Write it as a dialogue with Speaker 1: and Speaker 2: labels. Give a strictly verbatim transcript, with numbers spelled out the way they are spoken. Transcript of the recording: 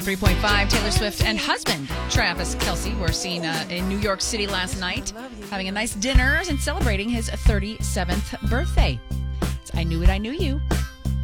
Speaker 1: three point five, Taylor Swift and husband Travis Kelce were seen uh, in New York City last night, having a nice dinner and celebrating his thirty-seventh birthday. It's I Knew It, I Knew You.